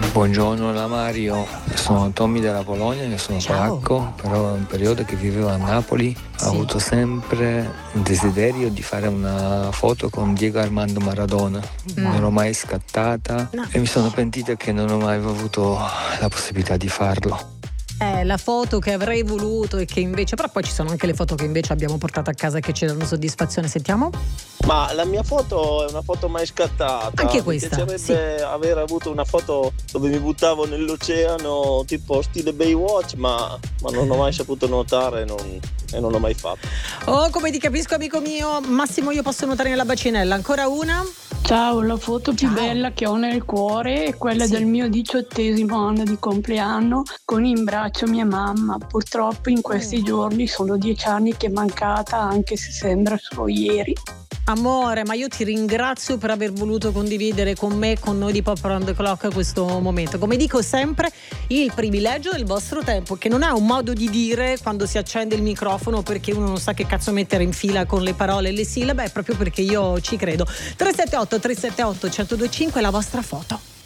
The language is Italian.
Buongiorno la Mario, sono Tommy della Polonia, io sono polacco, però in un periodo che vivevo a Napoli ho avuto sempre il desiderio di fare una foto con Diego Armando Maradona. Non l'ho mai scattata e mi sono pentito che non ho mai avuto la possibilità di farlo. La foto che avrei voluto e che invece, però poi ci sono anche le foto che invece abbiamo portato a casa e che ci danno soddisfazione. Sentiamo? Ma la mia foto è una foto mai scattata. Anche questa. Mi piacerebbe aver avuto una foto dove mi buttavo nell'oceano tipo stile Baywatch, ma non ho mai saputo nuotare e non l'ho mai fatto. Oh, come ti capisco, amico mio. Massimo, io posso nuotare nella bacinella. Ancora una? Ciao, la foto più bella che ho nel cuore è quella del mio 18° anno di compleanno con in braccio mia mamma. Purtroppo in questi giorni sono 10 anni che è mancata, anche se sembra solo ieri. Amore, ma io ti ringrazio per aver voluto condividere con me, con noi di Pop Around the Clock questo momento. Come dico sempre, il privilegio del vostro tempo, che non è un modo di dire quando si accende il microfono perché uno non sa che cazzo mettere in fila con le parole e le sillabe, è proprio perché io ci credo. 378 378 1025 la vostra foto.